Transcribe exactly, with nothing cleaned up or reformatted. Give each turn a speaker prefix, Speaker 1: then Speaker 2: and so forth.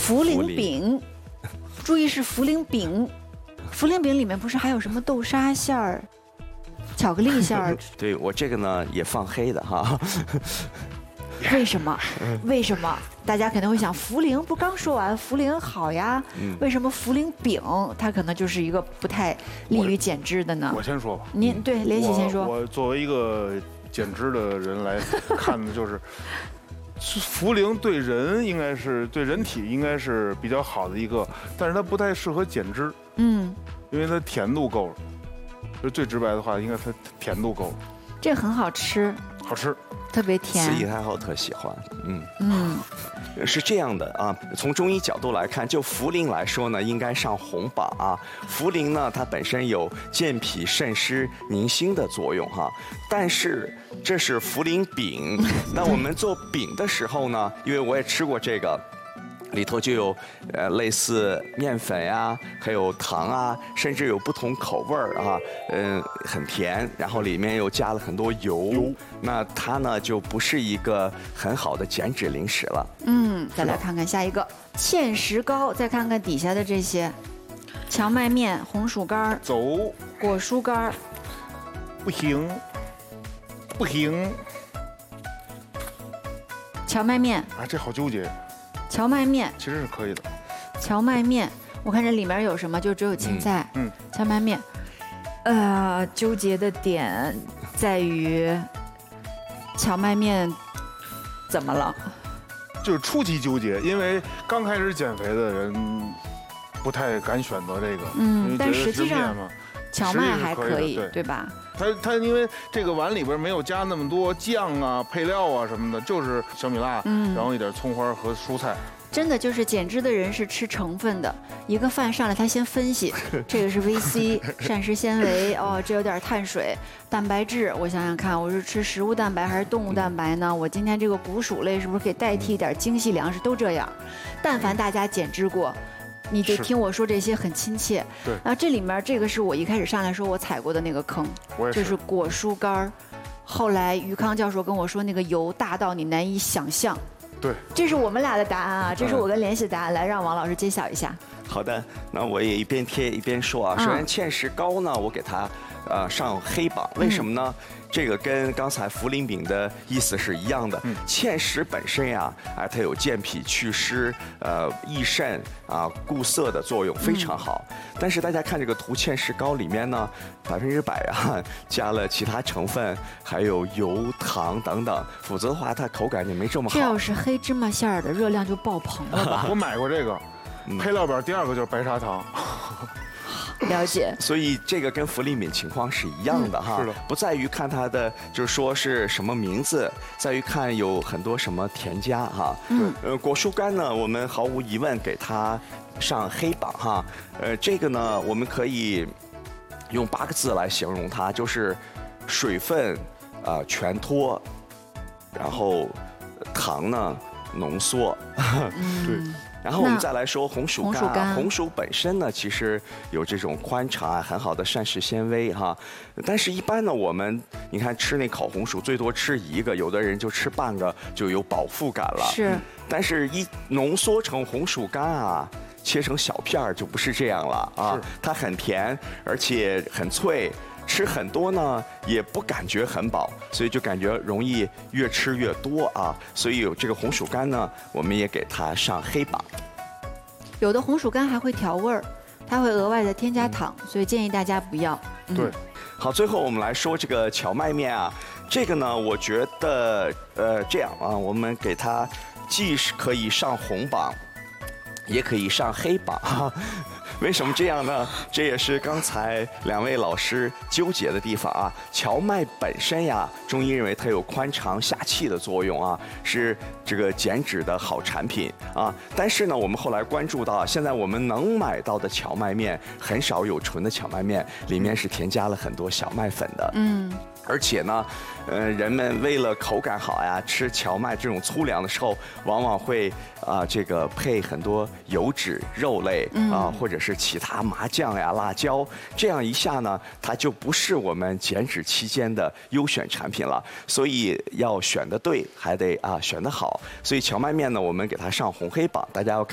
Speaker 1: 茯苓饼，注意是茯苓饼。茯苓饼里面不是还有什么豆沙馅儿、巧克力馅儿？
Speaker 2: 对我这个呢也放黑的哈。
Speaker 1: 为什么？为什么？大家肯定会想，茯苓不刚说完茯苓好呀？
Speaker 2: 嗯、
Speaker 1: 为什么茯苓饼它可能就是一个不太利于减脂的呢？
Speaker 3: 我先说吧。
Speaker 1: 您对，连喜先说。
Speaker 3: 我, 我作为一个减脂的人来看的，就是茯苓对人应该是对人体应该是比较好的一个，但是它不太适合减脂。
Speaker 1: 嗯，
Speaker 3: 因为它甜度够了。就最直白的话，应该它甜度够了。
Speaker 1: 这很好吃。
Speaker 3: 好吃。
Speaker 1: 特别甜，
Speaker 2: 四姨太后特喜欢，嗯
Speaker 1: 嗯，
Speaker 2: 是这样的啊。从中医角度来看，就茯苓来说呢，应该上红榜啊。茯苓呢，它本身有健脾渗湿、宁心的作用哈。但是这是茯苓饼，那我们做饼的时候呢，因为我也吃过这个。里头就有，呃，类似面粉呀，还有糖啊，甚至有不同口味儿啊，嗯、呃，很甜，然后里面又加了很多油，油那它呢就不是一个很好的减脂零食了。
Speaker 1: 嗯，再来看看下一个芡实糕，再看看底下的这些，荞麦面、红薯干、
Speaker 3: 走
Speaker 1: 果蔬干，
Speaker 3: 不行，不行，
Speaker 1: 荞麦面
Speaker 3: 啊，这好纠结。
Speaker 1: 荞麦面
Speaker 3: 其实是可以的。
Speaker 1: 荞麦面，我看这里面有什么？就只有青菜。
Speaker 3: 嗯。
Speaker 1: 荞麦面，呃，纠结的点在于荞麦面怎么了？
Speaker 3: 就是初期纠结，因为刚开始减肥的人不太敢选择这个。
Speaker 1: 嗯，但实际上
Speaker 3: 嘛，
Speaker 1: 荞麦还可以，
Speaker 3: 对,
Speaker 1: 对吧？
Speaker 3: 它它因为这个碗里边没有加那么多酱啊、配料啊什么的，就是小米辣，嗯，然后一点葱花和蔬菜。
Speaker 1: 真的就是减脂的人是吃成分的，一个饭上来他先分析，这个是 V C 膳食纤维，哦，这有点碳水，蛋白质，我想想看，我是吃食物蛋白还是动物蛋白呢？我今天这个谷薯类是不是可以代替一点精细粮食？都这样，但凡大家减脂过。你得听我说这些很亲切。
Speaker 3: 对。
Speaker 1: 然后这里面这个是我一开始上来说我踩过的那个坑，就是果蔬干儿。后来于康教授跟我说那个油大到你难以想象。
Speaker 3: 对。
Speaker 1: 这是我们俩的答案啊，这是我跟联系的答案，来让王老师揭晓一下。
Speaker 2: 好的，那我也一边贴一边说啊。首先芡实糕呢，我给它呃上黑榜，为什么呢？嗯这个跟刚才茯苓饼的意思是一样的。嗯、芡实本身呀，啊，它有健脾祛湿、呃益肾啊、固涩的作用，非常好。嗯、但是大家看这个涂芡实糕里面呢，百分之百啊加了其他成分，还有油、糖等等，否则的话它口感就没这么好。
Speaker 1: 这要是黑芝麻馅儿的，热量就爆棚了吧？
Speaker 3: 我买过这个，配料表第二个就是白砂糖。
Speaker 1: 了解，
Speaker 2: 所以这个跟茯苓饼情况是一样的哈，
Speaker 3: 是的，
Speaker 2: 不在于看它的就是说是什么名字，在于看有很多什么添加哈。嗯，呃，果蔬干呢，我们毫无疑问给它上黑榜哈。呃，这个呢，我们可以用八个字来形容它，就是水分啊、呃、全脱，然后糖呢浓缩。
Speaker 1: 嗯、
Speaker 2: 对。然后我们再来说红薯干、啊，
Speaker 1: 红薯干，
Speaker 2: 红薯本身呢，其实有这种宽肠啊，很好的膳食纤维哈。但是，一般呢，我们你看吃那烤红薯，最多吃一个，有的人就吃半个，就有饱腹感了。
Speaker 1: 是。
Speaker 2: 但是，一浓缩成红薯干啊，切成小片儿就不是这样了啊。它很甜，而且很脆。吃很多呢，也不感觉很饱，所以就感觉容易越吃越多啊。所以有这个红薯干呢，我们也给它上黑榜。
Speaker 1: 有的红薯干还会调味儿，它会额外的添加糖，所以建议大家不要。
Speaker 3: 嗯、对。
Speaker 2: 好，最后我们来说这个荞麦面啊，这个呢，我觉得呃这样啊，我们给它既是可以上红榜，也可以上黑榜哈。为什么这样呢？这也是刚才两位老师纠结的地方啊。荞麦本身呀，中医认为它有宽肠下气的作用啊，是这个减脂的好产品啊。但是呢，我们后来关注到，现在我们能买到的荞麦面很少有纯的荞麦面，里面是添加了很多小麦粉的。嗯。而且呢，呃，人们为了口感好呀，吃荞麦这种粗粮的时候，往往会啊、呃，这个配很多油脂、肉类啊、呃，或者是其他麻酱呀、辣椒，这样一下呢，它就不是我们减脂期间的优选产品了。所以要选的对，还得啊选得好。所以荞麦面呢，我们给它上红黑榜，大家要看。